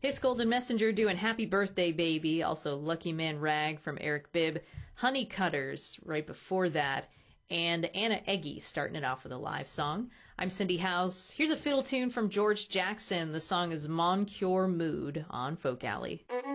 His Golden Messenger doing Happy Birthday Baby, also Lucky Man Rag from Eric Bibb, Honey Cutters right before that, and Anna Eggy starting it off with a live song. I'm Cindy House. Here's a fiddle tune from George Jackson. The song is Mon Cure Mood on Folk Alley.